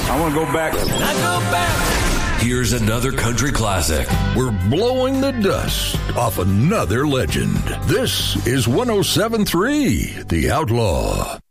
I want to go back. I go back. Here's another country classic. We're blowing the dust off another legend. This is 107.3 The Outlaw.